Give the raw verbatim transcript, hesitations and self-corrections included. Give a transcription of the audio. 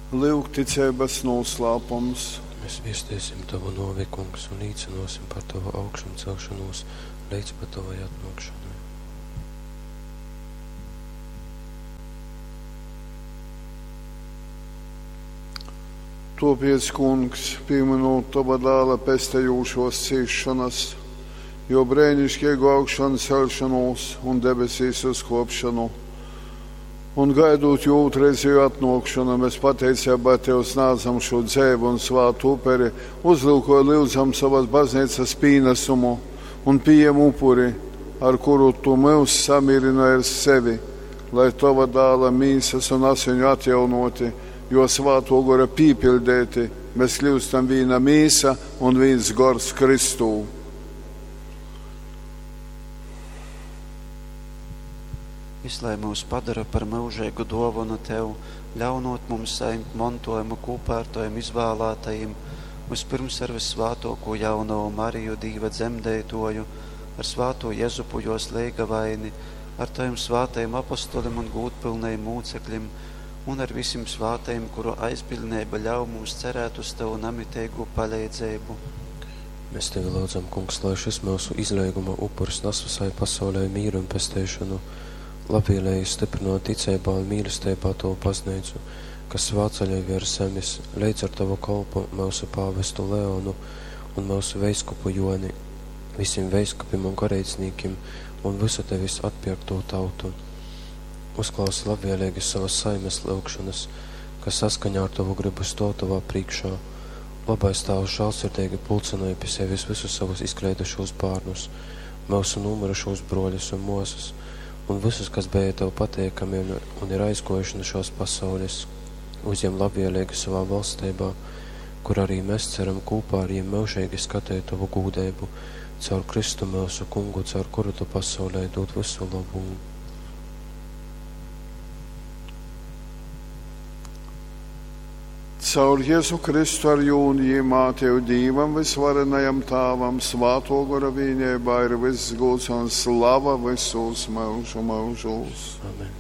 Lūk ticības noslēpums. Mēs viestiesim Tavu novi, Kungs, un līdzinosim par Tavu augšanu celšanos līdz pat Tavai atnākšanai. Topies, Kungs, pieminot Tava dēla pestējūšos cīšanas, jo brēnišķīgu augšanu celšanos un debesīs uzkopšanu. Un gaidot jūtreizēju atnākšanu, mēs pateicībā Tev sniedzam šo dzēvu un svātu uperi, uzlūkoju lūdzam savas baznīcas pīnesumu un pieejam upuri, ar kuru Tu mūs samierināji ar sevi, lai Tava dēla mīsas un asiņu atjaunoti, jo svāto gora pīpildēti, mēs kļūstam viena mīsa un viens gors Kristū. Lai mūs padara par mūžīgu dāvanu Tev, ļaunot mums saņemt mantojumu kopā ar Taviem izvēlētajiem, vispirms ar visvātoko jauno Mariju, Dīva dzemdētoju, ar svāto Jezupu jos leigavaini, ar Taviem svātajiem apostolim un gūtpilnējiem mūcekļiem, un ar visiem svātajiem, kuru aizbildnība ļauj mums cerēt uz Tavu namitēgu palīdzību. Mēs Tevi lūdzam, Kungs, lai šis mūsu izlieguma upuris nes visai pasaulē mīru un pestēšanu, labvēlēji stiprinot ticībā un mīlestībā Tavu baznīcu, kas svācaļai virs zemes, līdz ar Tavu kalpu mūsu pāvestu Leonu un mūsu veiskupu Joni, visiem veiskupim un garīdzniekiem un visu Tevis atpirkto tautu. Uzklausi labvēlīgi savas saimes lūgšanas, kas saskaņā ar Tavu gribu stāv Tavā priekšā. Labais Tēvs žēlsirdīgi pulcināja pie sevis visus savus izkleidušos bērnus, mūsu nūmirušos broļus un mūsus, un visus, kas bija Tev pateikami un ir aizgojuši no šos pasaules, uzņem labvēlīgi savā valstībā, kur arī mēs ceram kopā ar viņiem mūžīgi skatīt Tavu gūdību, caur Kristu mūsu Kungu, caur kuru Tu pasaulē dod visu labumu. Caur Jēzu Kristu ar jūnijiem Tev Dīvam visvarenajam Tāvam svāto gora vienībā ir viss gods un slava visos mūžu mūžos. Amen.